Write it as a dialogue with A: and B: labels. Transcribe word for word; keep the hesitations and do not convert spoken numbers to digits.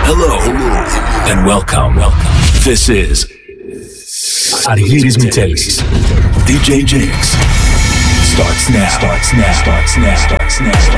A: Hello and welcome. Welcome. This is Argyris Mitelis. D J Jinx starts now. Starts now. Starts now. Starts now.